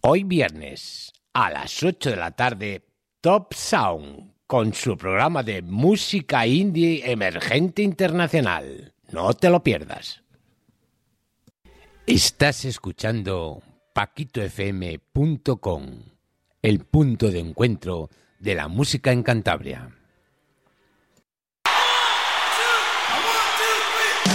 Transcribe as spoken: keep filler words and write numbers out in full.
Hoy viernes, a las ocho de la tarde, Top Sound, con su programa de música indie emergente internacional. No te lo pierdas. Estás escuchando paquito f m punto com, el punto de encuentro de la música en Cantabria.